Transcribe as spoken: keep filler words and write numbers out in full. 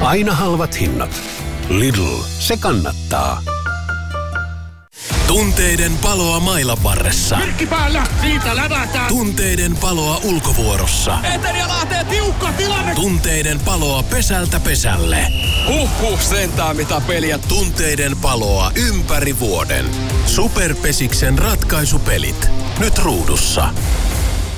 Aina halvat hinnat. Lidl, se kannattaa. Tunteiden paloa mailan varressa. Merkki päällä, siitä lävätään. Tunteiden paloa ulkovuorossa. Etelä lähtee tiukka tilanne. Tunteiden paloa pesältä pesälle. Huhhuh, sentään mitä peliä. Tunteiden paloa ympäri vuoden. Superpesiksen ratkaisupelit. Nyt ruudussa.